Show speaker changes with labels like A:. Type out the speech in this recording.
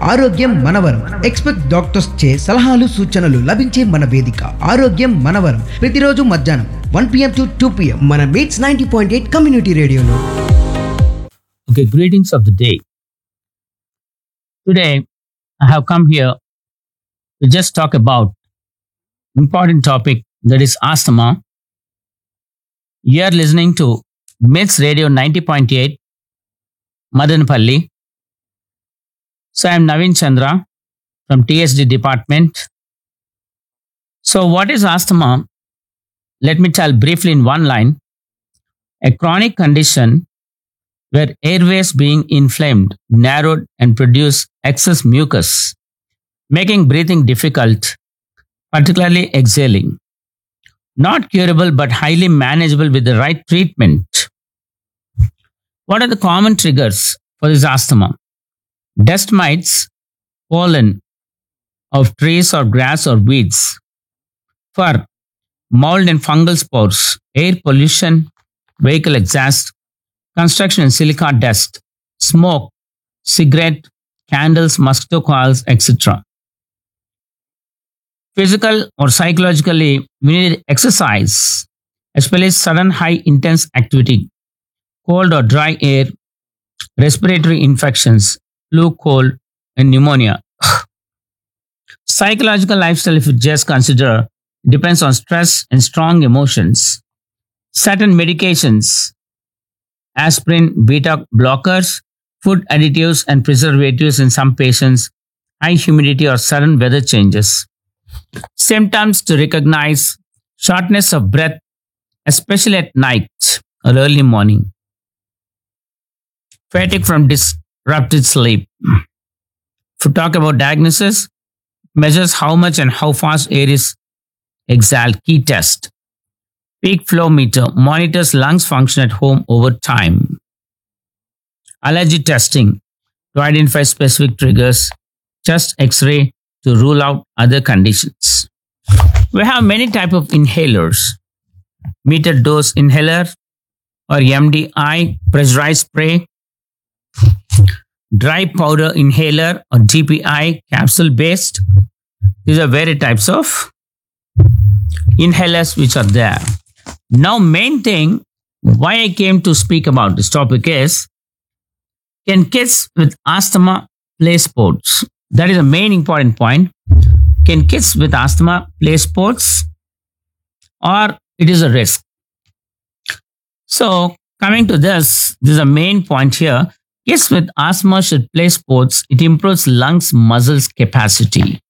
A: ఆరోగ్యం మనవరం. Expect doctors చే సలహాలు సూచనలు లభించే మన వేదిక ఆరోగ్యం మనవరం. ప్రతిరోజు మధ్యాహ్నం 1 PM to 2 PM మన మీట్స్ 90.8 కమ్యూనిటీ రేడియోలో.
B: Okay, greetings of the day. Today, I have come here to just talk about important topic that is asthma. You are listening to Myths Radio 90.8, Madanapalli. So I am Naveen Chandra from TSD department. So what is asthma? Let me tell briefly in one line. A chronic condition where airways being inflamed, narrowed and produce excess mucus, making breathing difficult, particularly exhaling. Not curable but highly manageable with the right treatment. What are the common triggers for this asthma? Dust mites, pollen of trees or grass or weeds, fur, mold and fungal spores, air pollution, vehicle exhaust, construction and silica dust, smoke, cigarette, candles, mosquito coils, etc. Physical or psychologically, we need exercise, especially sudden high intense activity, cold or dry air, respiratory infections, flu, cold, and pneumonia. Psychological lifestyle, if you just consider, depends on stress and strong emotions. Certain medications, aspirin, beta blockers, food additives, and preservatives in some patients, high humidity or sudden weather changes. Symptoms to recognize: shortness of breath, especially at night or early morning. Fatigue from disrupted sleep. If we talk about diagnosis, measures how much and how fast air is exhaled. Key test. Peak flow meter monitors lungs function at home over time. Allergy testing to identify specific triggers. Chest X-ray to rule out other conditions. We have many types of inhalers. Metered dose inhaler or MDI, pressurized spray, dry powder inhaler or GPI, capsule based. These are various types of inhalers which are there. Now, main thing why I came to speak about this topic is, can kids with asthma play sports? That is a main important point. Can kids with asthma play sports, or it is a risk? So, coming to this is a main point here. Kids with asthma should play sports. It improves lungs muscles capacity.